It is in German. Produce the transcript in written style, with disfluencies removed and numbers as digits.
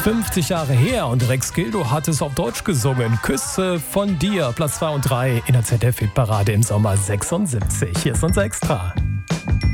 50 Jahre her und Rex Gildo hat es auf Deutsch gesungen. Küsse von dir, Platz 2 und 3 in der ZDF-Hitparade im Sommer 76. Hier ist unser Extra.